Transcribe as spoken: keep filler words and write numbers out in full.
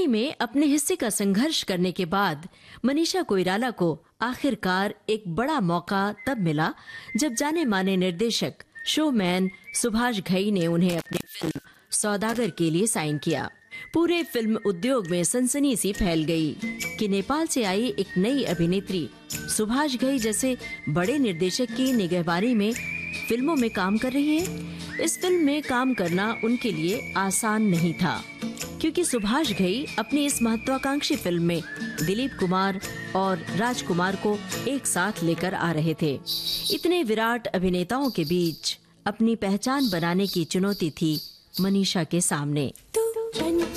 कहानी में अपने हिस्से का संघर्ष करने के बाद मनीषा कोइराला को आखिरकार एक बड़ा मौका तब मिला जब जाने माने निर्देशक शोमैन सुभाष घई ने उन्हें अपनी फिल्म सौदागर के लिए साइन किया। पूरे फिल्म उद्योग में सनसनी सी फैल गई कि नेपाल से आई एक नई अभिनेत्री सुभाष घई जैसे बड़े निर्देशक की निगहबानी में फिल्मों में काम कर रही है। इस फिल्म में काम करना उनके लिए आसान नहीं था, क्योंकि सुभाष घई अपनी इस महत्वाकांक्षी फिल्म में दिलीप कुमार और राजकुमार को एक साथ लेकर आ रहे थे। इतने विराट अभिनेताओं के बीच अपनी पहचान बनाने की चुनौती थी मनीषा के सामने।